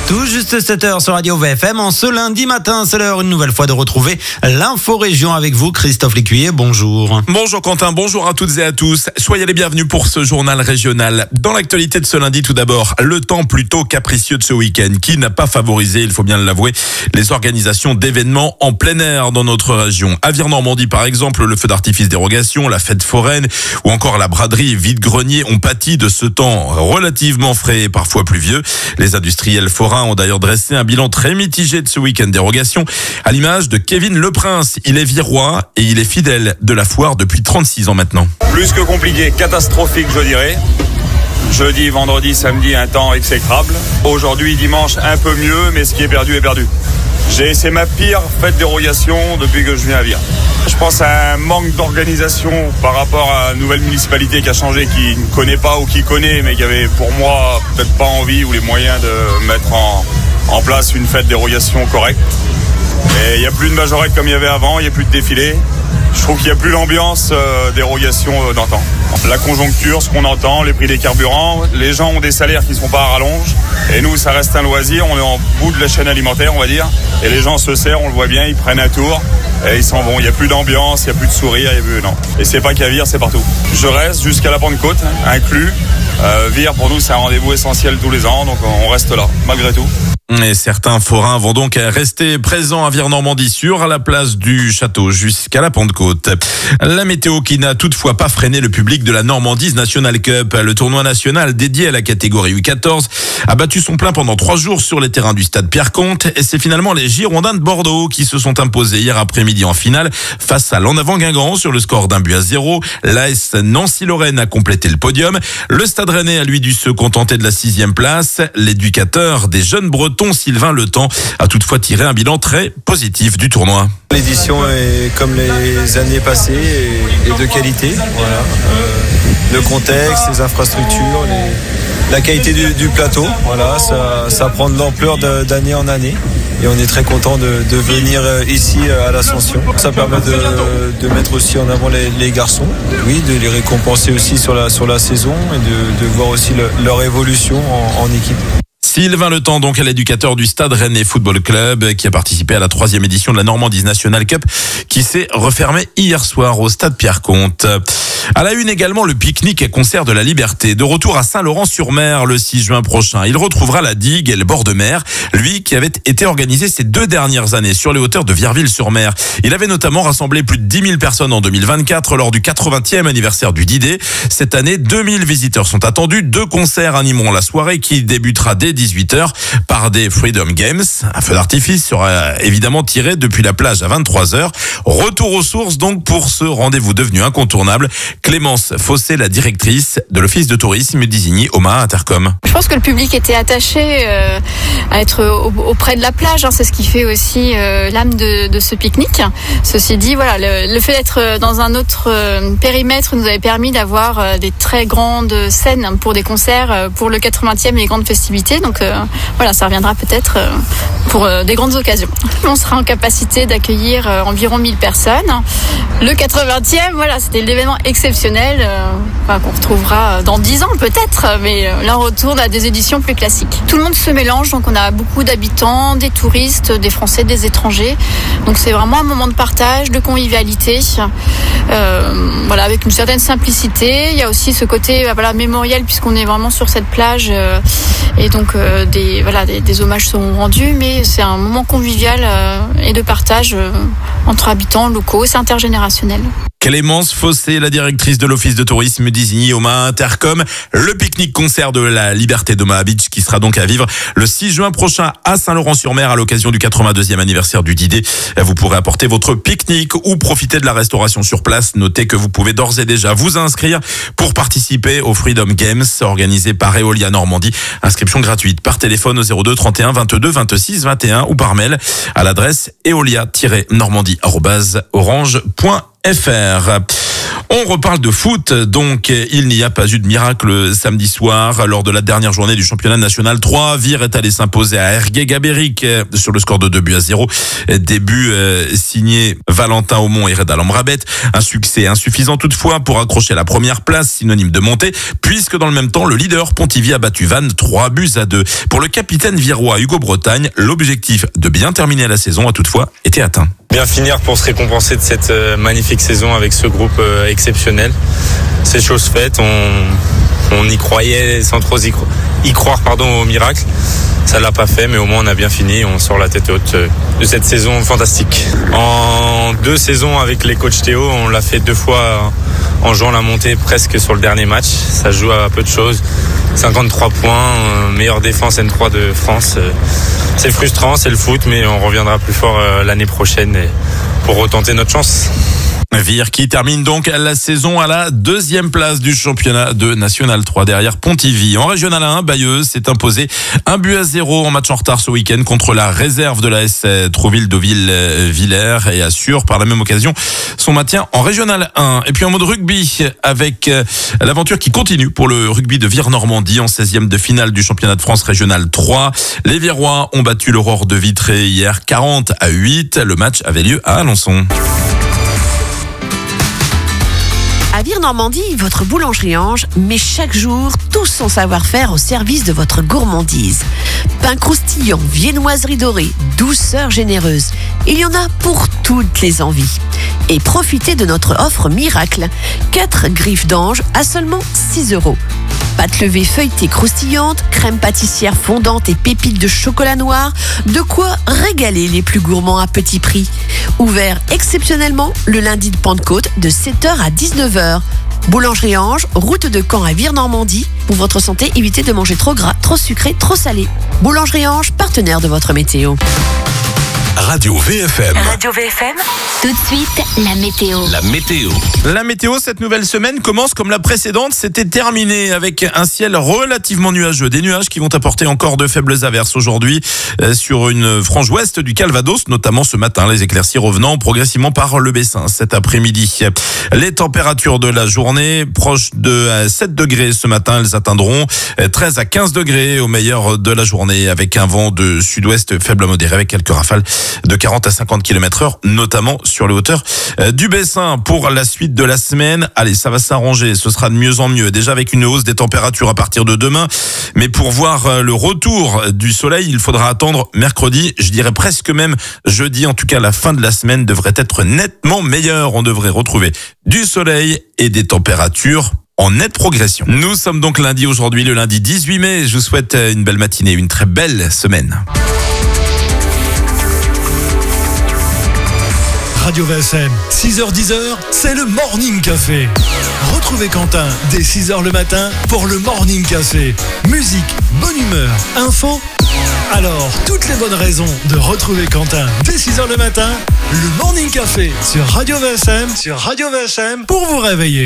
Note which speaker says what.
Speaker 1: Tout juste 7h sur Radio VFM. En ce lundi matin, c'est l'heure une nouvelle fois de retrouver l'info région avec vous, Christophe Lécuyer. Bonjour.
Speaker 2: Bonjour Quentin, bonjour à toutes et à tous. Soyez les bienvenus pour ce journal régional. Dans l'actualité de ce lundi, tout d'abord, le temps plutôt capricieux de ce week-end qui n'a pas favorisé, il faut bien l'avouer, les organisations d'événements en plein air dans notre région. À Vire-Normandie, par exemple, le feu d'artifice dérogation, la fête foraine ou encore la braderie vide-grenier ont pâti de ce temps relativement frais et parfois pluvieux. Les industriels forains ont d'ailleurs dressé un bilan très mitigé de ce week-end dérogation, à l'image de Kevin Leprince. Il est virois et il est fidèle de la foire depuis 36 ans maintenant.
Speaker 3: Plus que compliqué, catastrophique je dirais. Jeudi, vendredi, samedi, un temps exécrable. Aujourd'hui, dimanche, un peu mieux, mais ce qui est perdu est perdu. C'est ma pire fête dérogation depuis que je viens à Vire. Je pense à un manque d'organisation par rapport à une nouvelle municipalité qui a changé, qui ne connaît pas ou qui connaît, mais qui avait pour moi peut-être pas envie ou les moyens de mettre en place une fête dérogation correcte. Et il n'y a plus de majorette comme il y avait avant, il n'y a plus de défilé. Je trouve qu'il n'y a plus l'ambiance dérogation d'antan. La conjoncture, ce qu'on entend, les prix des carburants, les gens ont des salaires qui ne sont pas à rallonge. Et nous, ça reste un loisir, on est en bout de la chaîne alimentaire, on va dire. Et les gens se serrent, on le voit bien, ils prennent un tour et ils s'en vont. Il n'y a plus d'ambiance, il n'y a plus de sourire, non. Et c'est pas qu'à Vire, c'est partout. Je reste jusqu'à la Pentecôte, inclus. Vire, pour nous, c'est un rendez-vous essentiel tous les ans, donc on reste là, malgré tout.
Speaker 2: Et certains forains vont donc rester présents à Vire-Normandie sur la place du château jusqu'à la Pentecôte. La météo qui n'a toutefois pas freiné le public de la Normandie National Cup. Le tournoi national dédié à la catégorie U14 a battu son plein pendant 3 jours sur les terrains du stade Pierre-Comte. Et c'est finalement les Girondins de Bordeaux qui se sont imposés hier après-midi en finale face à l'En Avant Guingamp sur le score d'1-0. L'AS Nancy-Lorraine a complété le podium. Le stade rennais a lui dû se contenter de la 6e place. L'éducateur des jeunes Bretons, Sylvain Letemps, a toutefois tiré un bilan très positif du tournoi.
Speaker 4: L'édition est comme les années passées et de qualité. Voilà. Le contexte, les infrastructures, la qualité du plateau, voilà, ça prend de l'ampleur d'année en année. Et on est très content de venir ici à l'Ascension. Ça permet de mettre aussi en avant les garçons, oui, de les récompenser aussi sur la saison et de voir aussi leur évolution en équipe.
Speaker 2: Sylvain Letemps, donc, à l'éducateur du Stade Rennais Football Club, qui a participé à la 3e édition de la Normandie National Cup, qui s'est refermée hier soir au Stade Pierre-Comte. À la une également, le pique-nique et concert de la Liberté. De retour à Saint-Laurent-sur-Mer le 6 juin prochain. Il retrouvera la digue et le bord de mer, lui qui avait été organisé ces 2 dernières années sur les hauteurs de Vierville-sur-Mer. Il avait notamment rassemblé plus de 10 000 personnes en 2024 lors du 80e anniversaire du D-Day. Cette année, 2000 visiteurs sont attendus. 2 concerts animeront la soirée qui débutera dès 18h par des Freedom Games. Un feu d'artifice sera évidemment tiré depuis la plage à 23h. Retour aux sources donc pour ce rendez-vous devenu incontournable. Clémence Fossé, la directrice de l'Office de tourisme d'Isigny, Omaha Intercom.
Speaker 5: Je pense que le public était attaché à être auprès de la plage. C'est ce qui fait aussi l'âme de ce pique-nique. Ceci dit, voilà, le fait d'être dans un autre périmètre nous avait permis d'avoir des très grandes scènes pour des concerts pour le 80e et les grandes festivités. Donc voilà, ça reviendra peut-être pour des grandes occasions. On sera en capacité d'accueillir environ 1000 personnes. Le 80e, voilà, c'était l'événement exceptionnel qu'on retrouvera dans 10 ans peut-être, mais là on retourne à des éditions plus classiques. Tout le monde se mélange, donc on a beaucoup d'habitants, des touristes, des Français, des étrangers. Donc c'est vraiment un moment de partage, de convivialité, voilà, avec une certaine simplicité. Il y a aussi ce côté mémoriel puisqu'on est vraiment sur cette plage et donc des hommages seront rendus, mais c'est un moment convivial et de partage entre habitants locaux, c'est intergénérationnel.
Speaker 2: Clémence Fossé, la directrice de l'Office de tourisme d'Isigny, Omaha Intercom. Le pique-nique concert de la Liberté d'Omaha Beach qui sera donc à vivre le 6 juin prochain à Saint-Laurent-sur-Mer à l'occasion du 82e anniversaire du D-Day. Vous pourrez apporter votre pique-nique ou profiter de la restauration sur place. Notez que vous pouvez d'ores et déjà vous inscrire pour participer au Freedom Games organisé par Eolia Normandie. Inscription gratuite par téléphone au 02 31 22 26 21 ou par mail à l'adresse eolia-normandie@orange.fr. On reparle de foot, donc il n'y a pas eu de miracle samedi soir. Lors de la dernière journée du championnat national, 3, Vire est allé s'imposer à Ergué-Gabéric sur le score de 2-0. Début signé Valentin Aumont et Reda Lambrabet. Un succès insuffisant toutefois pour accrocher la première place, synonyme de montée, puisque dans le même temps, le leader Pontivy a battu Vannes 3-2. Pour le capitaine virois Hugo Bretagne, l'objectif de bien terminer la saison a toutefois été atteint.
Speaker 6: Bien finir pour se récompenser de cette magnifique saison avec ce groupe exceptionnel. C'est chose faite, on y croyait sans trop y croire au miracle. Ça l'a pas fait, mais au moins on a bien fini, on sort la tête haute de cette saison fantastique. En 2 saisons avec les coachs Théo, on l'a fait 2 fois en jouant la montée presque sur le dernier match. Ça joue à peu de choses. 53 points, meilleure défense N3 de France. C'est frustrant, c'est le foot, mais on reviendra plus fort l'année prochaine pour retenter notre chance.
Speaker 2: Vire qui termine donc la saison à la 2e place du championnat de National 3 derrière Pontivy. En Régional 1, Bayeux s'est imposé 1-0 en match en retard ce week-end contre la réserve de l'AS Trouville-Deauville-Villers et assure par la même occasion son maintien en Régional 1. Et puis en mode rugby avec l'aventure qui continue pour le rugby de Vire-Normandie en 16e de finale du championnat de France Régional 3. Les Virois ont battu l'Aurore de Vitré hier 40-8. Le match avait lieu à Alençon.
Speaker 7: À Vire-Normandie, votre boulangerie Ange met chaque jour tout son savoir-faire au service de votre gourmandise. Pain croustillant, viennoiserie dorée, douceur généreuse. Il y en a pour toutes les envies. Et profitez de notre offre miracle. 4 griffes d'ange à seulement 6 €. Pâte levée feuilletée croustillante, crème pâtissière fondante et pépites de chocolat noir. De quoi régaler les plus gourmands à petit prix. Ouvert exceptionnellement le lundi de Pentecôte de 7h à 19h. Boulangerie Ange, route de Caen à Vire-Normandie. Pour votre santé, évitez de manger trop gras, trop sucré, trop salé. Boulangerie Ange, partenaire de votre météo.
Speaker 8: Radio VFM.
Speaker 9: Radio VFM. Tout de suite, la météo.
Speaker 2: La météo, cette nouvelle semaine commence comme la précédente. C'était terminé avec un ciel relativement nuageux. Des nuages qui vont apporter encore de faibles averses aujourd'hui sur une frange ouest du Calvados, notamment ce matin. Les éclaircies revenant progressivement par le Bessin cet après-midi. Les températures de la journée proches de 7 degrés ce matin. Elles atteindront 13 à 15 degrés au meilleur de la journée avec un vent de sud-ouest faible à modéré avec quelques rafales de 40 à 50 km/h, notamment sur les hauteurs du Bessin. Pour la suite de la semaine, allez, ça va s'arranger, ce sera de mieux en mieux. Déjà avec une hausse des températures à partir de demain, mais pour voir le retour du soleil, il faudra attendre mercredi, je dirais presque même jeudi. En tout cas, la fin de la semaine devrait être nettement meilleure. On devrait retrouver du soleil et des températures en nette progression. Nous sommes donc lundi aujourd'hui, le lundi 18 mai. Je vous souhaite une belle matinée, une très belle semaine.
Speaker 8: Radio VFM, 6h-10h, c'est le Morning Café. Retrouvez Quentin dès 6h le matin pour le Morning Café. Musique, bonne humeur, info. Alors, toutes les bonnes raisons de retrouver Quentin dès 6h le matin, le Morning Café sur Radio VFM, pour vous réveiller.